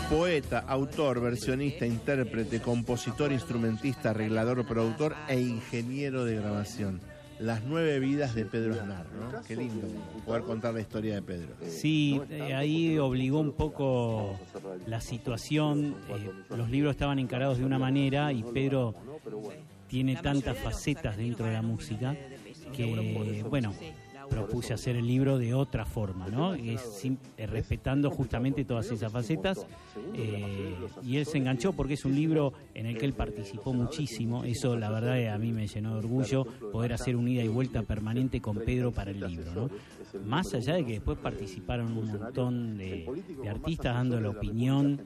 Poeta, autor, versionista, intérprete, compositor, instrumentista, arreglador, productor e ingeniero de grabación. Las 9 vidas de Pedro Aznar, ¿no? Qué lindo poder contar la historia de Pedro. Sí, ahí obligó un poco la situación. Los libros estaban encarados de una manera y Pedro tiene tantas facetas dentro de la música que, bueno, propuse hacer el libro de otra forma, ¿no? Respetando justamente todas esas facetas, y él se enganchó porque es un libro en el que él participó muchísimo. Eso, la verdad, a mí me llenó de orgullo poder hacer un ida y vuelta permanente con Pedro para el libro, ¿no? Más allá de que después participaron un montón de artistas dando la opinión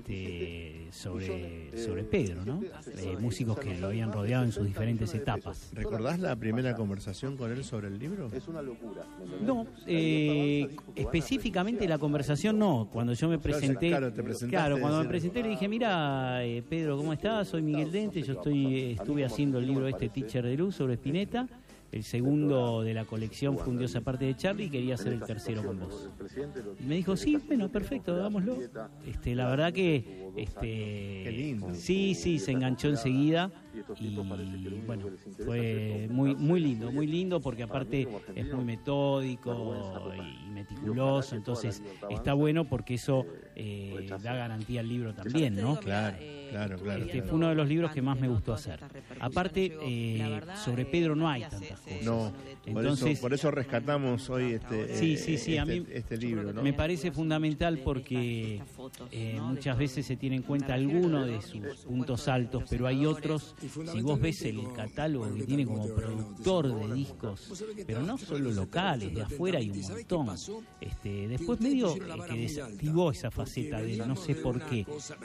sobre Pedro, ¿no? Músicos que lo habían rodeado en sus diferentes etapas. ¿Recordás la primera conversación con él sobre el libro? No, específicamente la conversación no. Cuando yo me presenté, cuando me presenté le dije, mira, Pedro, ¿cómo estás? Soy Miguel Dente, yo estuve haciendo el libro Teacher de Luz sobre Spinetta. El segundo de la colección fue Un Dios aparte de Charlie y quería hacer el tercero con vos. Y me dijo, sí, bueno, perfecto, hagámoslo. La verdad que qué lindo. Sí, se enganchó enseguida y bueno, fue muy lindo porque aparte es muy metódico y meticuloso, entonces está bueno porque eso da garantía al libro también, ¿no? Claro. Fue uno de los libros que más me gustó hacer. Aparte, sobre Pedro no hay tantas cosas. No, entonces, por eso rescatamos hoy a mí este libro, ¿no? Me parece fundamental porque muchas veces se tiene en cuenta alguno de sus puntos altos, pero hay otros. Si vos ves el catálogo que tiene como productor de discos, pero no solo locales, de afuera hay un montón. Después medio que desactivó esa faceta de no sé por qué,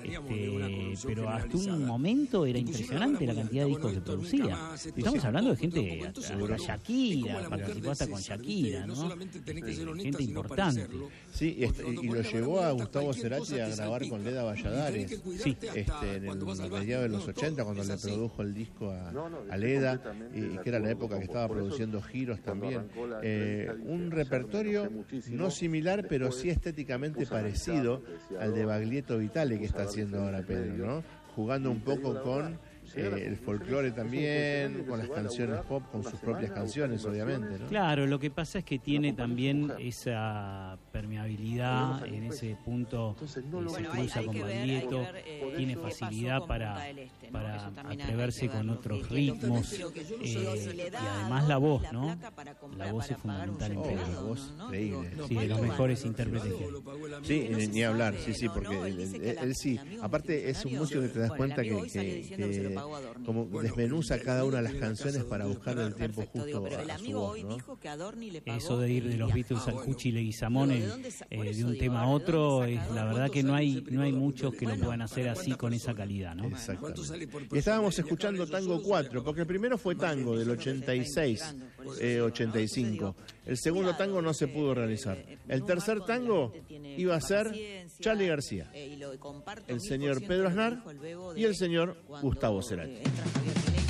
pero hasta un momento era impresionante la cantidad de discos que producía. Estamos hablando de gente, Shakira, participó hasta con Shakira, ¿no? Gente importante. Sí, y lo llevó a Gustavo Cerati a grabar con Leda Valladares. Sí. En el mediados de los 80, cuando le produjo el disco a Leda, y que era la época que estaba produciendo Giros también. Un repertorio no similar, pero sí estéticamente parecido al de Baglietto Vitale que está haciendo ahora Pedro, ¿no? Jugando un poco con el folclore también, con las canciones pop, con sus propias canciones, obviamente, ¿no? Claro, lo que pasa es que tiene también esa permeabilidad, en ese punto se cruza con Baglietto, tiene facilidad para atreverse con otros ritmos, y además la voz, ¿no? La voz es fundamental en Pedro. La voz increíble. Sí, de los mejores intérpretes que hay. Sí, ni hablar, sí, porque él sí, aparte es un músico que te das cuenta que como desmenuza cada una de las canciones para buscar el tiempo justo a su voz, ¿no? Eso de ir de los Beatles al Cuchi Leguizamón de un tema a otro, la verdad que no hay muchos que lo puedan hacer así con esa calidad, ¿no? Exactamente. Y estábamos escuchando Tango 4, porque el primero fue Tango del 86, 85. El segundo tango no se pudo realizar. El tercer tango iba a ser Charly García, el señor Pedro Aznar y el señor Gustavo Cerati.